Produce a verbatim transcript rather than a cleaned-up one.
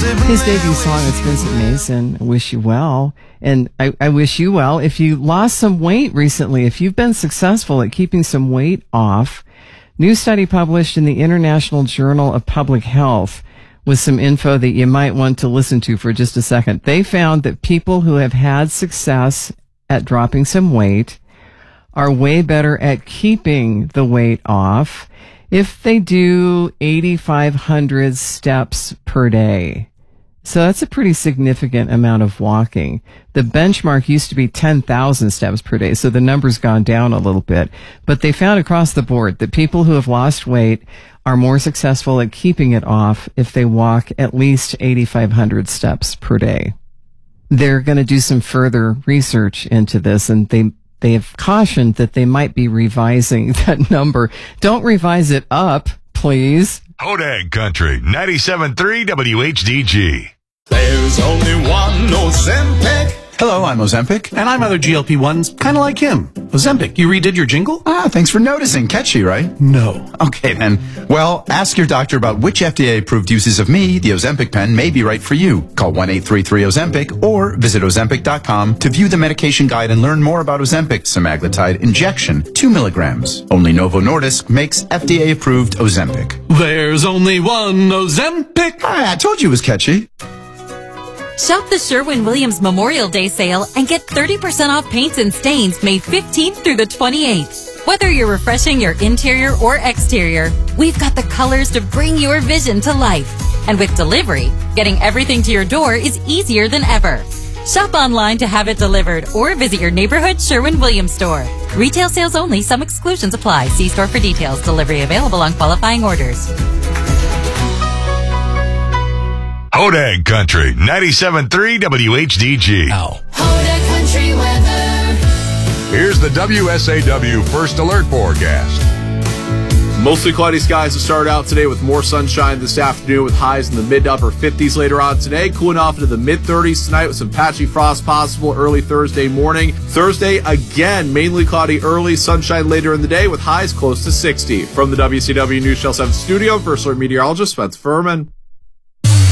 His debut song is Vincent Mason, I Wish You Well. And I, I wish you well. If you lost some weight recently, if you've been successful at keeping some weight off, new study published in the International Journal of Public Health with some info that you might want to listen to for just a second. They found that people who have had success at dropping some weight are way better at keeping the weight off if they do eighty-five hundred steps per day. So that's a pretty significant amount of walking. The benchmark used to be ten thousand steps per day, so the number's gone down a little bit. But they found across the board that people who have lost weight are more successful at keeping it off if they walk at least eighty-five hundred steps per day. They're going to do some further research into this, and they they have cautioned that they might be revising that number. Don't revise it up, please. Hodag Country, ninety-seven point three W H D G. There's only one Ozempic. Hello, I'm Ozempic. And I'm other G L P ones, kind of like him. Ozempic, you redid your jingle? Ah, thanks for noticing. Catchy, right? No. Okay, then. Well, ask your doctor about which F D A-approved uses of me, the Ozempic pen, may be right for you. Call one eight three three Ozempic or visit Ozempic dot com to view the medication guide and learn more about Ozempic semaglutide injection, two milligrams. Only Novo Nordisk makes F D A-approved Ozempic. There's only one Ozempic. Ah, I told you it was catchy. Shop the Sherwin-Williams Memorial Day sale and get thirty percent off paints and stains May fifteenth through the twenty-eighth. Whether you're refreshing your interior or exterior, we've got the colors to bring your vision to life. And with delivery, getting everything to your door is easier than ever. Shop online to have it delivered or visit your neighborhood Sherwin-Williams store. Retail sales only. Some exclusions apply. See store for details. Delivery available on qualifying orders. Hodag Country, ninety-seven point three W H D G. Ow. Hodag Country weather. Here's the W S A W First Alert Forecast. Mostly cloudy skies to start out today with more sunshine this afternoon with highs in the mid to upper fifties later on today. Cooling off into the mid thirties tonight with some patchy frost possible early Thursday morning. Thursday, again, mainly cloudy early, sunshine later in the day with highs close to sixty. From the W C W News Channel seven studio, First Alert meteorologist Spencer Furman.